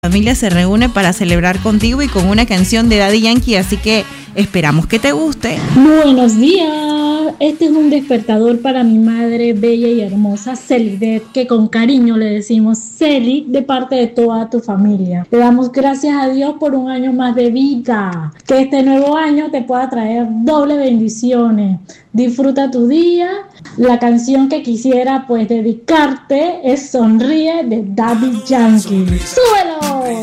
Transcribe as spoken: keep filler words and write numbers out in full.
familia se reúne para celebrar contigo y con una canción de Daddy Yankee, así que esperamos que te guste. Buenos días, este es un despertador para mi madre bella y hermosa Celidet, que con cariño le decimos Celi, de parte de toda tu familia. Le damos gracias a Dios por un año más de vida, que este nuevo año te pueda traer doble bendiciones. Disfruta tu día. La canción que quisiera pues dedicarte es Sonríe de Daddy Yankee. ¡Súbelo!